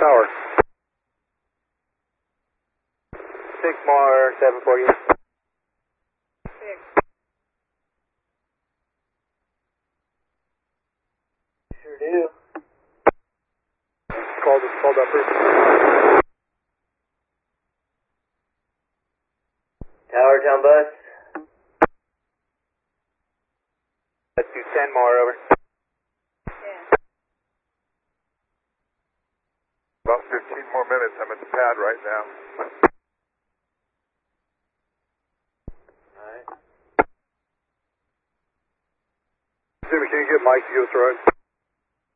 Tower. 6 more, 7 for you. Sure do. Called upper. Tower, town bus. Let's do 10 more, over. About 15 more minutes. I'm at the pad right now. Alright. Jimmy, can you get Mike to give us a ride?